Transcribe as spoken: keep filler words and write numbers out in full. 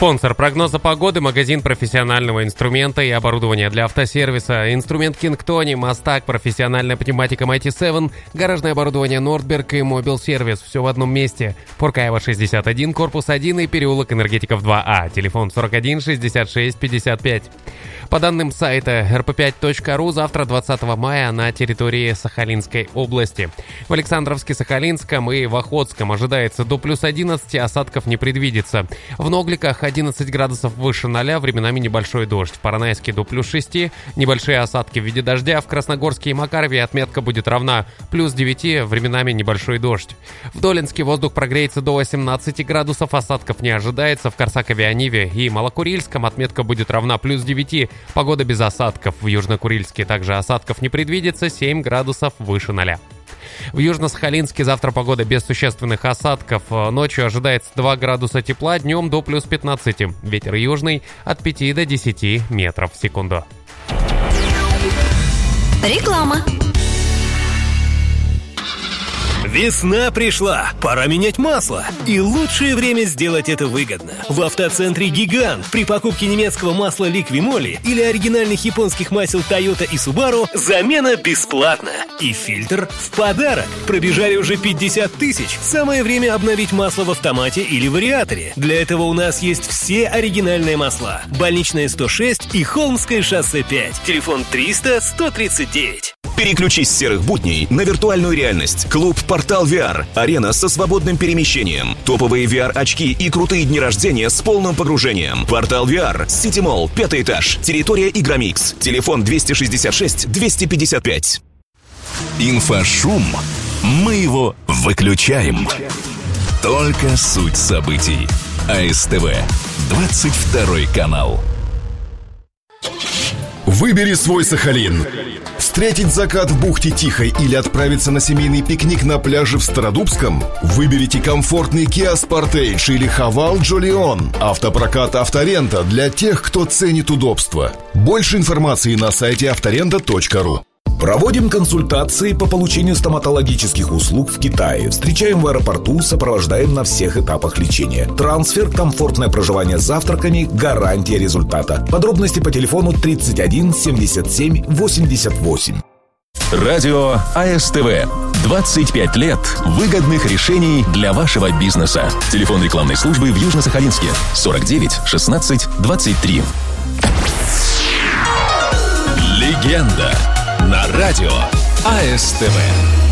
Спонсор прогноза погоды — магазин профессионального инструмента и оборудования для автосервиса. Инструмент Кингтони, Мастак, профессиональная пневматика Майти семь, гаражное оборудование Нордберг и Мобил Сервис. Все в одном месте. Поркаева шестьдесят один, корпус один и переулок Энергетиков два А. Телефон сорок один шестьдесят шесть пятьдесят пять. По данным сайта эр пэ пять точка ру, завтра, двадцатого мая, на территории Сахалинской области. В Александровске-Сахалинском и в Охотском ожидается до плюс одиннадцати, осадков не предвидится. В Ногликах одиннадцать градусов выше ноля, временами небольшой дождь. В Поронайске до плюс шести, небольшие осадки в виде дождя. В Красногорске и Макарове отметка будет равна плюс девяти, временами небольшой дождь. В Долинске воздух прогреется до восемнадцати градусов, осадков не ожидается. В Корсакове, Ониве и Малокурильском отметка будет равна плюс девяти, погода без осадков. В Южнокурильске также осадков не предвидится, семь градусов выше ноля. В Южно-Сахалинске завтра погода без существенных осадков. Ночью ожидается два градуса тепла, днем до плюс пятнадцати. Ветер южный от пяти до десяти метров в секунду. Реклама. Весна пришла, пора менять масло. И лучшее время сделать это выгодно. В автоцентре «Гигант» при покупке немецкого масла Liqui-Moly или оригинальных японских масел Toyota и Subaru замена бесплатна. И фильтр в подарок. Пробежали уже пятьдесят тысяч. Самое время обновить масло в автомате или вариаторе. Для этого у нас есть все оригинальные масла. Больничная сто шесть и Холмское шоссе пять. Телефон триста сто тридцать девять. Переключись с серых будней на виртуальную реальность. Клуб «Портал ви ар». Арена со свободным перемещением. Топовые ви ар-очки и крутые дни рождения с полным погружением. «Портал ви ар», Сити Молл, пятый этаж. Территория Игромикс. Телефон двести шестьдесят шесть двести пятьдесят пять. Инфошум. Мы его выключаем. Только суть событий. а эс тэ вэ. двадцать второй канал. Выбери свой Сахалин. Встретить закат в бухте Тихой или отправиться на семейный пикник на пляже в Стародубском? Выберите комфортный Kia Sportage или Haval Jolion. Автопрокат «Авторента» для тех, кто ценит удобство. Больше информации на сайте авторента точка ру. Проводим консультации по получению стоматологических услуг в Китае. Встречаем в аэропорту, сопровождаем на всех этапах лечения. Трансфер, комфортное проживание с завтраками, гарантия результата. Подробности по телефону тридцать один семьдесят семь восемьдесят восемь. Радио а эс тэ вэ. двадцать пять лет выгодных решений для вашего бизнеса. Телефон рекламной службы в Южно-Сахалинске сорок девять шестнадцать двадцать три. Легенда на радио а эс тэ вэ.